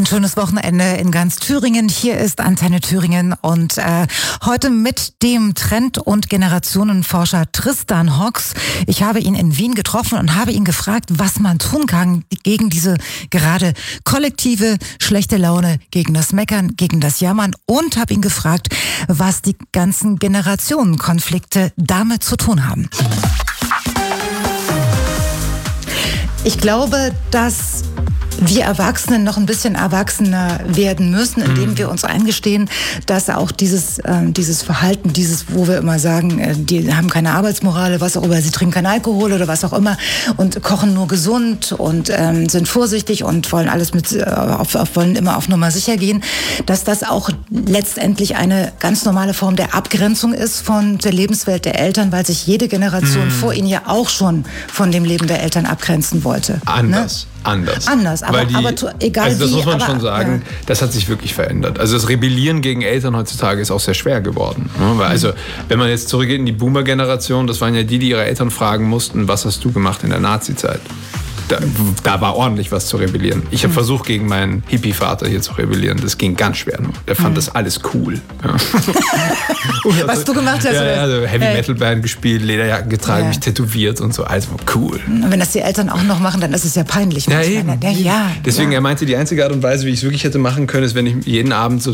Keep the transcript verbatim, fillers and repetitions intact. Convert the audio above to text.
Ein schönes Wochenende in ganz Thüringen. Hier ist Antenne Thüringen und äh, heute mit dem Trend- und Generationenforscher Tristan Hocks. Ich habe ihn in Wien getroffen und habe ihn gefragt, was man tun kann gegen diese gerade kollektive schlechte Laune, gegen das Meckern, gegen das Jammern und habe ihn gefragt, was die ganzen Generationenkonflikte damit zu tun haben. Ich glaube, dass wir Erwachsenen noch ein bisschen erwachsener werden müssen, indem mhm. wir uns eingestehen, dass auch dieses, äh, dieses Verhalten, dieses, wo wir immer sagen, äh, die haben keine Arbeitsmoral, was auch immer, sie trinken keinen Alkohol oder was auch immer und kochen nur gesund und ähm, sind vorsichtig und wollen alles mit, äh, auf, auf, wollen immer auf Nummer sicher gehen, dass das auch letztendlich eine ganz normale Form der Abgrenzung ist von der Lebenswelt der Eltern, weil sich jede Generation mhm. vor ihnen ja auch schon von dem Leben der Eltern abgrenzen wollte. Anders. Ne? Anders. Anders, aber, Weil die, aber egal also das wie. muss man aber, schon sagen, ja. Das hat sich wirklich verändert. Also das Rebellieren gegen Eltern heutzutage ist auch sehr schwer geworden. Ne? Weil also, wenn man jetzt zurückgeht in die Boomer-Generation, das waren ja die, die ihre Eltern fragen mussten, was hast du gemacht in der Nazi-Zeit? Da, da war ordentlich was zu rebellieren. Ich habe mhm. versucht, gegen meinen Hippie-Vater hier zu rebellieren. Das ging ganz schwer nur. Der fand mhm. das alles cool. Ja. Was du gemacht hast? Ja, oder? ja, also Heavy-Metal-Band gespielt, Lederjacken getragen, ja. mich tätowiert und so. Alles war cool. Und wenn das die Eltern auch noch machen, dann ist es ja peinlich. Ja, eben. Ja, ja, Deswegen, ja. er meinte, die einzige Art und Weise, wie ich es wirklich hätte machen können, ist, wenn ich jeden Abend so